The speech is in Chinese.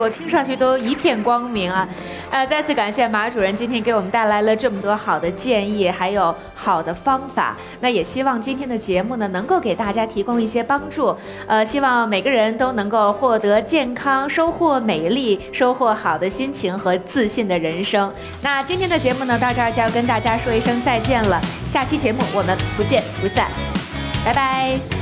我听上去都一片光明啊！再次感谢马主任今天给我们带来了这么多好的建议，还有好的方法。那也希望今天的节目呢，能够给大家提供一些帮助。希望每个人都能够获得健康，收获美丽，收获好的心情和自信的人生。那今天的节目呢，到这儿就要跟大家说一声再见了。下期节目我们不见不散，拜拜。